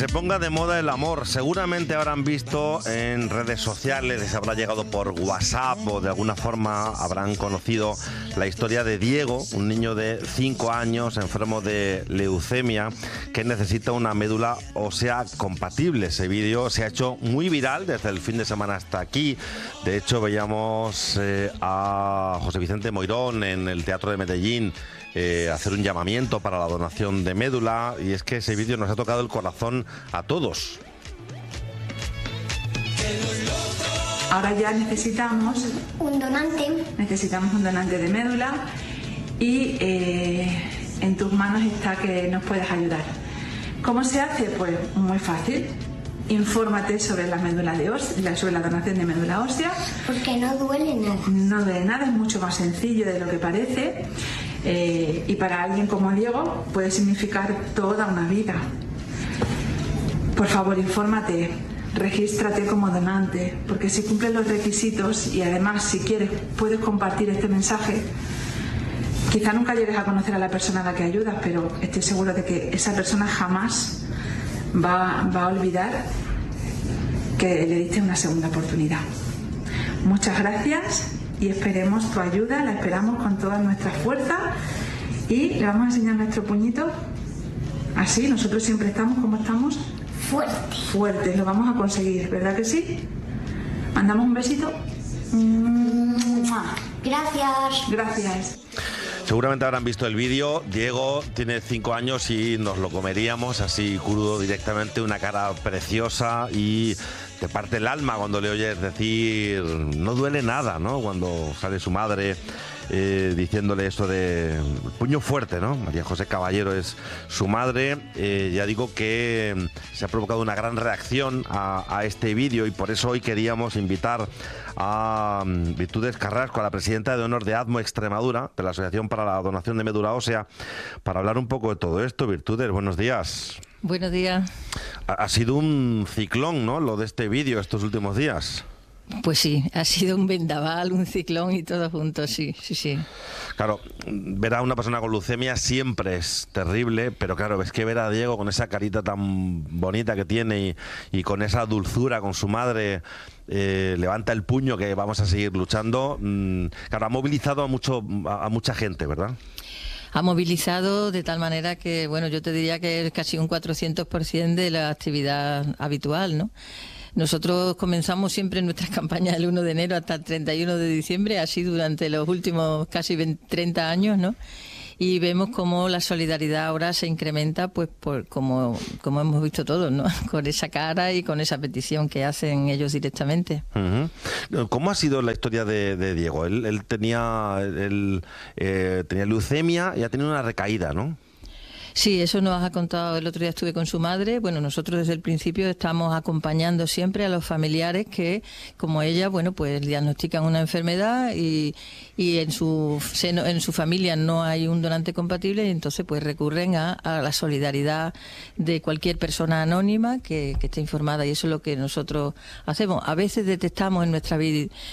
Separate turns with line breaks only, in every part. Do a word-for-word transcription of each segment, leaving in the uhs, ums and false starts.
se ponga de moda el amor. Seguramente habrán visto en redes sociales, les habrá llegado por WhatsApp o de alguna forma habrán conocido la historia de Diego, un niño de cinco años enfermo de leucemia que necesita una médula ósea compatible. Ese vídeo se ha hecho muy viral desde el fin de semana hasta aquí. De hecho, veíamos eh, a José Vicente Moirón en el Teatro de Medellín Eh, hacer un llamamiento para la donación de médula, y es que ese vídeo nos ha tocado el corazón a todos.
Ahora ya necesitamos
un donante.
Necesitamos un donante de médula y eh, en tus manos está que nos puedas ayudar. ¿Cómo se hace? Pues muy fácil. Infórmate sobre la médula de ósea, sobre la donación de médula ósea.
Porque no duele nada.
No duele nada, es mucho más sencillo de lo que parece. Eh, y para alguien como Diego puede significar toda una vida. Por favor, infórmate, regístrate como donante, porque si cumples los requisitos y además si quieres puedes compartir este mensaje. Quizá nunca llegues a conocer a la persona a la que ayudas, pero estoy seguro de que esa persona jamás va, va a olvidar que le diste una segunda oportunidad. Muchas gracias. Y esperemos tu ayuda, la esperamos con todas nuestras fuerzas y le vamos a enseñar nuestro puñito. Así, nosotros siempre estamos como estamos.
Fuertes.
Fuertes, lo vamos a conseguir, ¿verdad que sí? ¿Mandamos un besito?
Gracias.
Gracias.
Seguramente habrán visto el vídeo. Diego tiene cinco años y nos lo comeríamos así crudo directamente, una cara preciosa, y te parte el alma cuando le oyes decir no duele nada, ¿no? Cuando sale su madre eh, diciéndole eso de puño fuerte, ¿no? María José Caballero es su madre. Eh, ya digo que se ha provocado una gran reacción a, a este vídeo, y por eso hoy queríamos invitar a um, Virtudes Carrasco, a la presidenta de honor de A D M O Extremadura, de la Asociación para la Donación de Médula Ósea, para hablar un poco de todo esto. Virtudes, buenos días.
Buenos días.
Ha, ha sido un ciclón, ¿no?, lo de este vídeo estos últimos días.
Pues sí, ha sido un vendaval, un ciclón y todo junto, sí, sí, sí.
Claro, ver a una persona con leucemia siempre es terrible, pero claro, es que ver a Diego con esa carita tan bonita que tiene y, y con esa dulzura, con su madre, eh, levanta el puño que vamos a seguir luchando. Mm, claro, ha movilizado a, mucho, a, a mucha gente, ¿verdad?
Ha movilizado de tal manera que, bueno, yo te diría que es casi un cuatrocientos por ciento de la actividad habitual, ¿no? Nosotros comenzamos siempre nuestras campañas el uno de enero hasta el treinta y uno de diciembre, así durante los últimos casi veinte, treinta años, ¿no? Y vemos cómo la solidaridad ahora se incrementa, pues por como, como hemos visto todos, ¿no? Con esa cara y con esa petición que hacen ellos directamente.
Uh-huh. ¿Cómo ha sido la historia de, de Diego? Él, él tenía, él, eh, tenía leucemia y ha tenido una recaída, ¿no?
Sí, eso nos ha contado. El otro día estuve con su madre. Bueno, nosotros desde el principio estamos acompañando siempre a los familiares que, como ella, bueno, pues diagnostican una enfermedad y, y en su seno, en su familia no hay un donante compatible, y entonces pues recurren a, a la solidaridad de cualquier persona anónima que, que esté informada, y eso es lo que nosotros hacemos. A veces detectamos en nuestra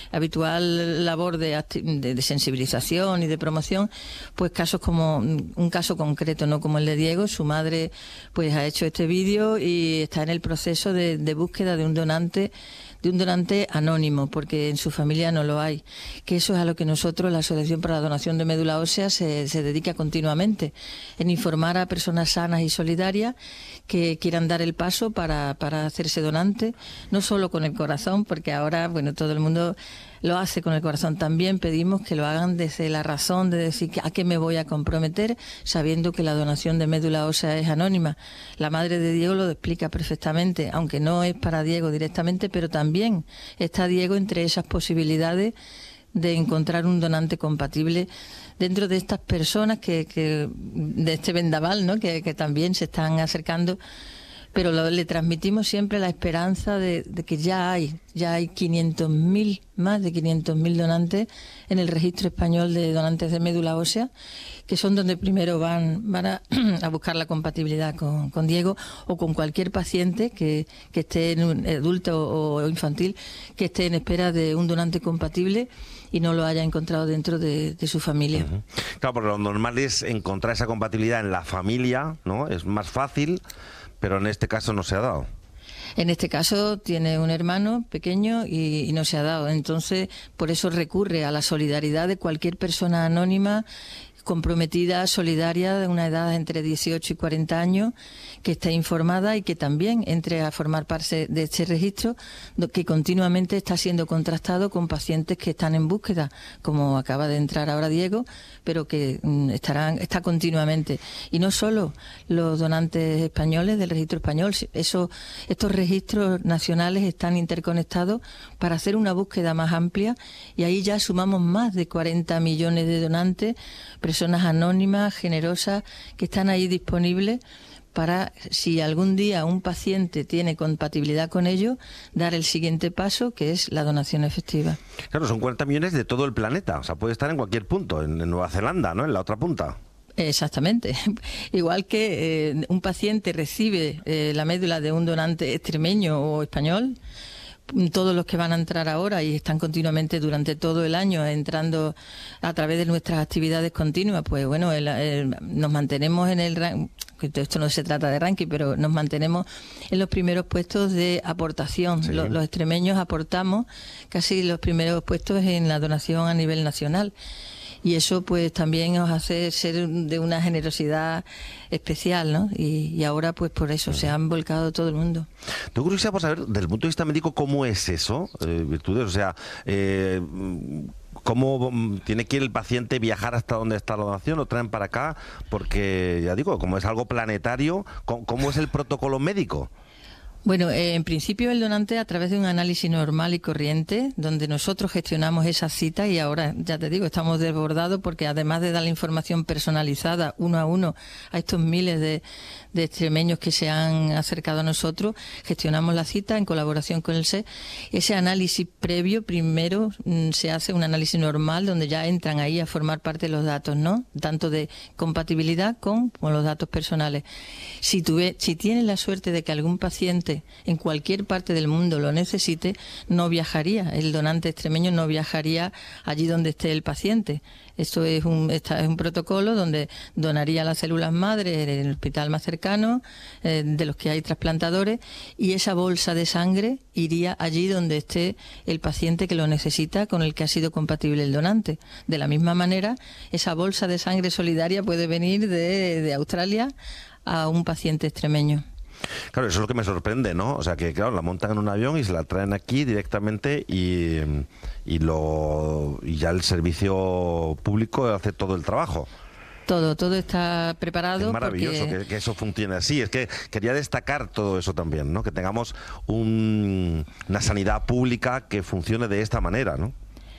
habitual labor de, de, de sensibilización y de promoción, pues casos como un caso concreto, no como el de Diego. Su madre pues ha hecho este vídeo y está en el proceso de, de búsqueda de un donante de un donante anónimo, porque en su familia no lo hay, que eso es a lo que nosotros, la Asociación para la Donación de Médula Ósea, se, se dedica continuamente, en informar a personas sanas y solidarias que quieran dar el paso para, para hacerse donante, no solo con el corazón, porque ahora, bueno, todo el mundo lo hace con el corazón. También pedimos que lo hagan desde la razón de decir a qué me voy a comprometer, sabiendo que la donación de médula ósea es anónima. La madre de Diego lo explica perfectamente, aunque no es para Diego directamente, pero también está Diego entre esas posibilidades de encontrar un donante compatible dentro de estas personas que, que de este vendaval, ¿no?, que, que también se están acercando. Pero lo, le transmitimos siempre la esperanza de, de que ya hay, ya hay quinientos mil, más de quinientos mil donantes en el registro español de donantes de médula ósea, que son donde primero van, van a, a buscar la compatibilidad con, con Diego o con cualquier paciente que, que esté en un adulto o infantil, que esté en espera de un donante compatible y no lo haya encontrado dentro de, de su familia.
Uh-huh. Claro, porque lo normal es encontrar esa compatibilidad en la familia, ¿no? Es más fácil. pero en este caso no se ha dado.
En este caso tiene un hermano pequeño y, y no se ha dado. Entonces, por eso recurre a la solidaridad de cualquier persona anónima comprometida, solidaria, de una edad entre dieciocho y cuarenta años, que esté informada y que también entre a formar parte de este registro, que continuamente está siendo contrastado con pacientes que están en búsqueda, como acaba de entrar ahora Diego, pero que mm, estarán está continuamente. Y no solo los donantes españoles del registro español, eso, estos registros nacionales están interconectados para hacer una búsqueda más amplia, y ahí ya sumamos más de cuarenta millones de donantes, personas anónimas, generosas, que están ahí disponibles para, si algún día un paciente tiene compatibilidad con ello, dar el siguiente paso, que es la donación efectiva.
Claro, son cuarenta millones de todo el planeta, o sea, puede estar en cualquier punto, en, en Nueva Zelanda, ¿no?, en la otra punta.
Exactamente. Igual que eh, un paciente recibe eh, la médula de un donante extremeño o español, todos los que van a entrar ahora y están continuamente durante todo el año entrando a través de nuestras actividades continuas, pues bueno, el, el, nos mantenemos en el ranking, esto no se trata de ranking, pero nos mantenemos en los primeros puestos de aportación. Sí. Los, los extremeños aportamos casi los primeros puestos en la donación a nivel nacional. Y eso pues también nos hace ser de una generosidad especial, ¿no? Y, y ahora pues por eso se han volcado todo el mundo.
Tengo curiosidad por saber, desde el punto de vista médico, ¿cómo es eso? Eh, virtudes, o sea, eh, ¿cómo tiene que ir el paciente viajar hasta donde está la donación? ¿Lo traen para acá? Porque, ya digo, como es algo planetario, ¿cómo, cómo es el protocolo médico?
Bueno, eh, en principio el donante, a través de un análisis normal y corriente, donde nosotros gestionamos esa cita, y ahora, ya te digo, estamos desbordados porque además de dar la información personalizada uno a uno a estos miles de, de extremeños que se han acercado a nosotros, gestionamos la cita en colaboración con el S E. Ese análisis previo, primero mm, se hace un análisis normal donde ya entran ahí a formar parte de los datos, ¿no? Tanto de compatibilidad con, con los datos personales. Si, tuve, si tienes la suerte de que algún paciente en cualquier parte del mundo lo necesite, no viajaría, el donante extremeño no viajaría allí donde esté el paciente. Esto es un, esta es un protocolo donde donaría las células madre en el hospital más cercano, eh, de los que hay trasplantadores, y esa bolsa de sangre iría allí donde esté el paciente que lo necesita, con el que ha sido compatible el donante. De la misma manera, esa bolsa de sangre solidaria puede venir de, de Australia a un paciente extremeño.
Claro, eso es lo que me sorprende, ¿no? O sea, que claro, la montan en un avión y se la traen aquí directamente y, y, lo, y ya el servicio público hace todo el trabajo.
Todo, todo está preparado.
Es maravilloso
porque...
que, que eso funcione así. Es que quería destacar todo eso también, ¿no? Que tengamos un, una sanidad pública que funcione de esta manera, ¿no?